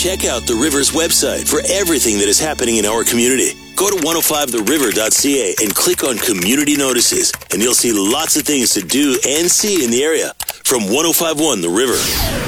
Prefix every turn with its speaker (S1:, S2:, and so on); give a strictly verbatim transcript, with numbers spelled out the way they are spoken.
S1: check out the River's website for everything that is happening in our community. Go to one oh five the river dot c a and click on Community Notices, and you'll see lots of things to do and see in the area. From one oh five point one The River.